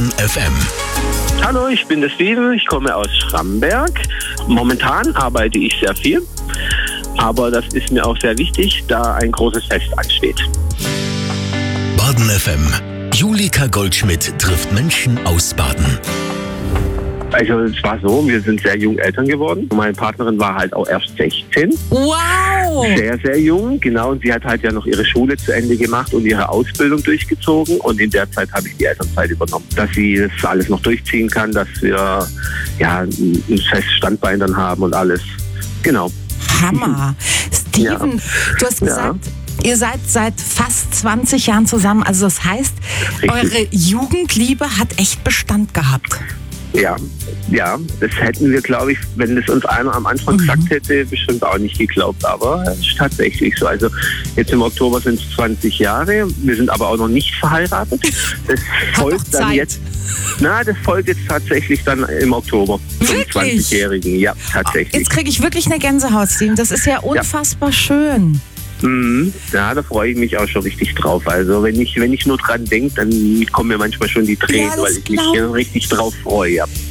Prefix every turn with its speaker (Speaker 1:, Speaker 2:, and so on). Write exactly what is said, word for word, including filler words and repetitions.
Speaker 1: Baden F M.
Speaker 2: Hallo, ich bin der Steven, ich komme aus Schramberg. Momentan arbeite ich sehr viel, aber das ist mir auch sehr wichtig, da ein großes Fest ansteht.
Speaker 1: Baden F M. Julika Goldschmidt trifft Menschen aus Baden.
Speaker 2: Also es war so, wir sind sehr jung Eltern geworden. Meine Partnerin war halt auch erst sechzehn.
Speaker 3: Wow!
Speaker 2: Sehr, sehr jung, genau. Und sie hat halt ja noch ihre Schule zu Ende gemacht und ihre Ausbildung durchgezogen. Und in der Zeit habe ich die Elternzeit übernommen. Dass sie das alles noch durchziehen kann, dass wir ja ein festes Standbein dann haben und alles. Genau.
Speaker 3: Hammer. Steven,
Speaker 2: Ja.
Speaker 3: du hast gesagt,
Speaker 2: Ja.
Speaker 3: ihr seid seit fast zwanzig Jahren zusammen. Also das heißt,
Speaker 2: Richtig.
Speaker 3: eure Jugendliebe hat echt Bestand gehabt.
Speaker 2: Ja, ja, das hätten wir, glaube ich, wenn das uns einer am Anfang
Speaker 3: Mhm.
Speaker 2: gesagt hätte, bestimmt auch nicht geglaubt. Aber es ist tatsächlich so. Also jetzt im Oktober sind es zwanzig Jahre. Wir sind aber auch noch nicht verheiratet. Das
Speaker 3: Hat
Speaker 2: folgt
Speaker 3: doch
Speaker 2: dann
Speaker 3: Zeit.
Speaker 2: jetzt. Na, das folgt jetzt tatsächlich dann im Oktober zum
Speaker 3: Wirklich?
Speaker 2: zwanzigjährigen. Ja, tatsächlich.
Speaker 3: Jetzt kriege ich wirklich eine Gänsehaut, Steven. Das ist ja unfassbar schön.
Speaker 2: Mhm. Ja, da freue ich mich auch schon richtig drauf. Also wenn ich, wenn ich nur dran denke, dann kommen mir manchmal schon die Tränen,
Speaker 3: Ja, das
Speaker 2: weil ich mich
Speaker 3: glaub
Speaker 2: hier richtig drauf freue. Ja.